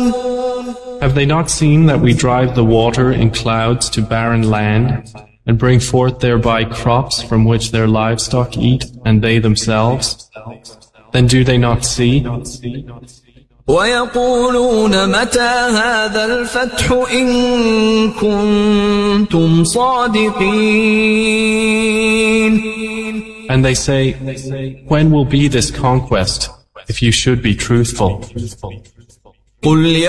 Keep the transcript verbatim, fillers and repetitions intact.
Have they not seen that we drive the water in clouds to barren land, and bring forth thereby crops from which their livestock eat, and they themselves? Then do they not see? وَيَقُولُونَ مَتَى هَذَا الْفَتْحُ إِن كُنتُمْ صَادِقِينَ. And they say, when will be this conquest, if you should be truthful? قُلْ